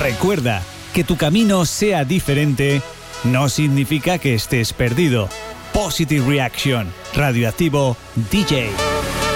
Recuerda, que tu camino sea diferente no significa que estés perdido. Positive Reaction, Radioactivo DJ.